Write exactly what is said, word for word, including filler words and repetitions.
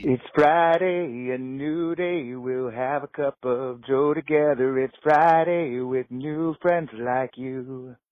It's Friday, a new day. We'll have a cup of Joe together. It's Friday with new friends like you.